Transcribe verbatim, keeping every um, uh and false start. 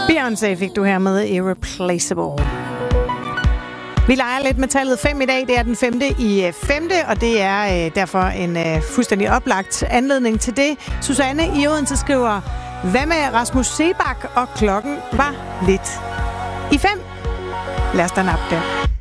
Beyoncé fik du her med Irreplaceable. Vi leger lidt med tallet fem i dag. Det er den femte i femte, og det er øh, derfor en øh, fuldstændig oplagt anledning til det. Susanne i Odense skriver, hvad med Rasmus Seebach, og klokken var lidt i fem. Lad os da nappe den.